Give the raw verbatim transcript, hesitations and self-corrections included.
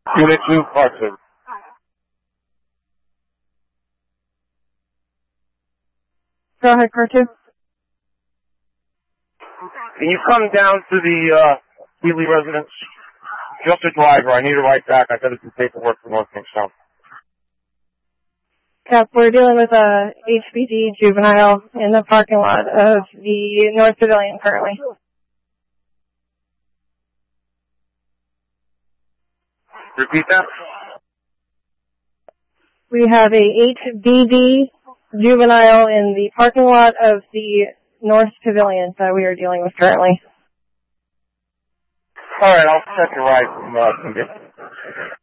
Unit two, Park Service. Go ahead, Car two. Can you come down to the, uh, Healy residence? Just a driver. I need a ride back. I gotta do paperwork for North Kingstown. Cap, we're dealing with a H P D juvenile in the parking lot of the North Pavilion currently. Repeat that? We have a H B D juvenile in the parking lot of the North Pavilion that we are dealing with currently. All right, I'll set the ride from uh,